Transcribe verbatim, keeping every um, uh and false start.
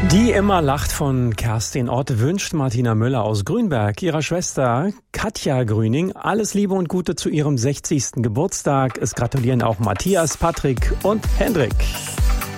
Die immer lacht von Kerstin Ott wünscht Martina Müller aus Grünberg ihrer Schwester Katja Grüning alles Liebe und Gute zu ihrem sechzigsten Geburtstag. Es gratulieren auch Matthias, Patrick und Hendrik.